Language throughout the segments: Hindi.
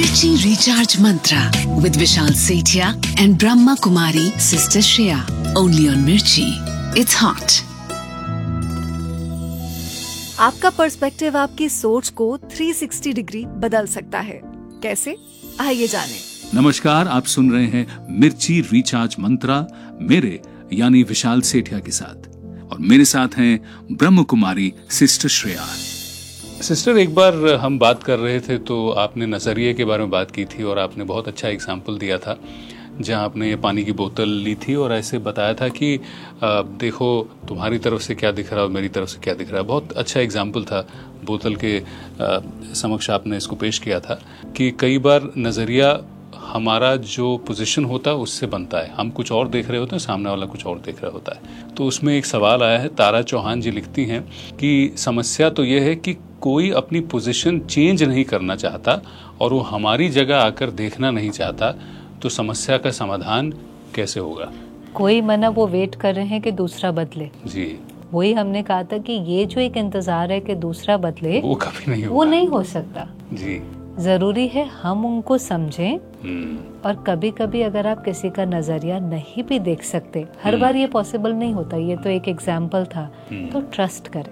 Mirchi Recharge Mantra with Vishal Sethia and Brahma Kumari Sister Shreya. Only on Mirchi. It's hot. आपका पर्सपेक्टिव आपकी सोच को 360 डिग्री बदल सकता है। कैसे? आइए जानें। नमस्कार, आप सुन रहे हैं मिर्ची रिचार्ज मंत्रा मेरे यानी विशाल सेठिया के साथ, और मेरे साथ हैं ब्रह्म कुमारी सिस्टर श्रेया। सिस्टर, एक बार हम बात कर रहे थे तो आपने नजरिए के बारे में बात की थी और आपने बहुत अच्छा एग्जाम्पल दिया था, जहां आपने ये पानी की बोतल ली थी और ऐसे बताया था कि देखो तुम्हारी तरफ से क्या दिख रहा है और मेरी तरफ से क्या दिख रहा है। बहुत अच्छा एग्जाम्पल था, बोतल के समक्ष आपने इसको पेश किया था कि कई बार नज़रिया हमारा जो पोजीशन होता है उससे बनता है। हम कुछ और देख रहे होते हैं, सामने वाला कुछ और देख रहा होता है। तो उसमें एक सवाल आया है, तारा चौहान जी लिखती हैं कि समस्या तो यह है कि कोई अपनी पोजीशन चेंज नहीं करना चाहता और वो हमारी जगह आकर देखना नहीं चाहता, तो समस्या का समाधान कैसे होगा? कोई मना वो वेट कर रहे हैं कि दूसरा बदले। जी, वही हमने कहा था कि ये जो एक इंतजार है कि दूसरा बदले, वो कभी नहीं होगा। वो नहीं हो सकता। जी, जरूरी है हम उनको समझें। और कभी कभी अगर आप किसी का नजरिया नहीं भी देख सकते, हर बार ये पॉसिबल नहीं होता, ये तो एक एग्जाम्पल था, तो ट्रस्ट करें।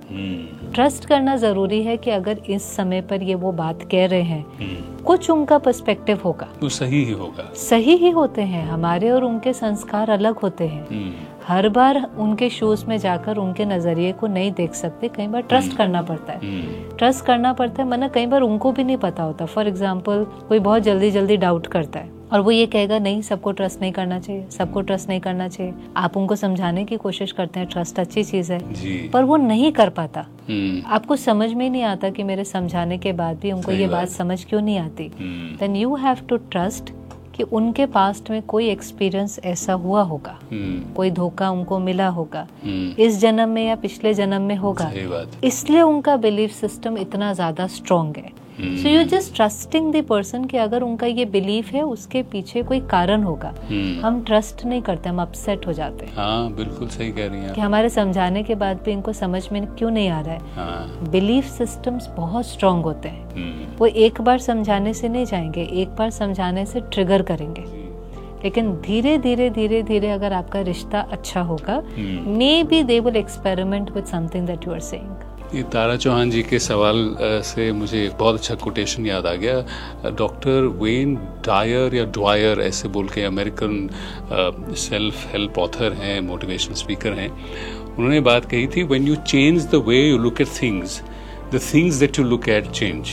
ट्रस्ट करना जरूरी है कि अगर इस समय पर ये वो बात कह रहे हैं, कुछ उनका पर्सपेक्टिव होगा, तो सही ही होगा। सही ही होते हैं, हमारे और उनके संस्कार अलग होते हैं। हर बार उनके शूज में जाकर उनके नजरिए को नहीं देख सकते, कई बार ट्रस्ट करना पड़ता है। ट्रस्ट करना पड़ता है, मना कई बार उनको भी नहीं पता होता। फॉर एग्जाम्पल, कोई बहुत जल्दी जल्दी डाउट करता है और वो ये कहेगा नहीं, सबको ट्रस्ट नहीं करना चाहिए, सबको ट्रस्ट नहीं करना चाहिए। आप उनको समझाने की कोशिश करते हैं, ट्रस्ट अच्छी चीज है, पर वो नहीं कर पाता। आपको समझ में नहीं आता कि मेरे समझाने के बाद भी उनको ये बात समझ क्यों नहीं आती। Then you have to trust कि उनके पास्ट में कोई एक्सपीरियंस ऐसा हुआ होगा, कोई धोखा उनको मिला होगा, इस जन्म में या पिछले जन्म में होगा, इसलिए उनका बिलीफ सिस्टम इतना ज्यादा स्ट्रॉन्ग है। So you just trusting the person कि अगर उनका ये बिलीफ है उसके पीछे कोई कारण होगा। हम ट्रस्ट नहीं करते, हम अपसेट हो जाते हैं। हाँ, बिल्कुल सही कह रही हैं कि हमारे समझाने के बाद भी इनको समझ में क्यों नहीं आ रहा है। हाँ। बिलीफ सिस्टम्स बहुत स्ट्रांग होते हैं, वो एक बार समझाने से नहीं जाएंगे, एक बार समझाने से ट्रिगर करेंगे, लेकिन धीरे धीरे धीरे धीरे अगर आपका रिश्ता अच्छा होगा, may be they will experiment with something that you are saying. ये तारा चौहान जी के सवाल से मुझे एक बहुत अच्छा कोटेशन याद आ गया। डॉक्टर वेन डायर या ड्वायर ऐसे बोल के अमेरिकन सेल्फ हेल्प ऑथर हैं, मोटिवेशनल स्पीकर हैं, उन्होंने बात कही थी, when you change the way you look at things, the things that you look at change.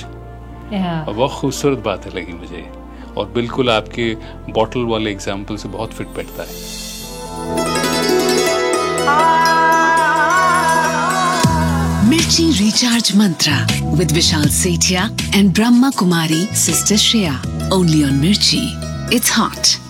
बहुत खूबसूरत बात लगी मुझे, और बिल्कुल आपके बॉटल वाले एग्जाम्पल से बहुत फिट बैठता है। Mirchi Recharge Mantra with Vishal Sethia and Brahma Kumari Sister Shreya. Only on Mirchi. It's hot.